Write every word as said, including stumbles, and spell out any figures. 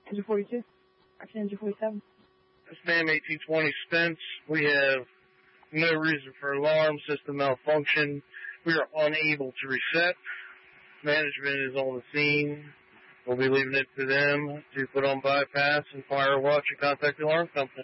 Engine forty-two. Action engine forty-seven. SPAM eighteen twenty Spence. We have no reason for alarm. System malfunction. We are unable to reset. Management is on the scene. We'll be leaving it to them to put on bypass and fire watch and contact the alarm company.